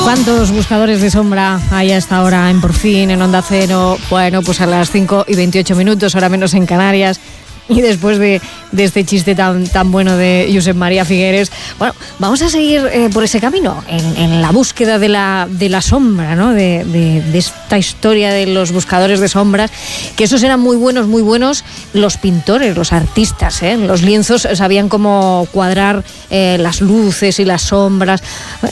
¿Cuántos buscadores de sombra hay hasta ahora en Por Fin, en Onda Cero? Bueno, pues a las 5:28, hora menos en Canarias. Y después de este chiste tan bueno de Josep María Figueres, bueno, vamos a seguir por ese camino, en la búsqueda de la sombra, ¿no? De esta historia de los buscadores de sombras, que esos eran muy buenos los pintores, los artistas, ¿eh? Los lienzos sabían cómo cuadrar las luces y las sombras.